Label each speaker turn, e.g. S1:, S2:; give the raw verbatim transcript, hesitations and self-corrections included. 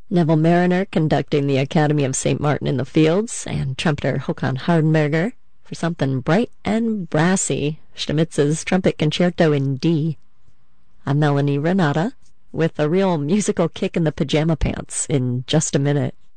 S1: Neville Mariner conducting the Academy of Saint Martin in the Fields, and trumpeter Håkan Hardenberger for something bright and brassy, Stamitz's Trumpet Concerto in D. I'm Melanie Renata with a real musical kick in the pajama pants in just a minute.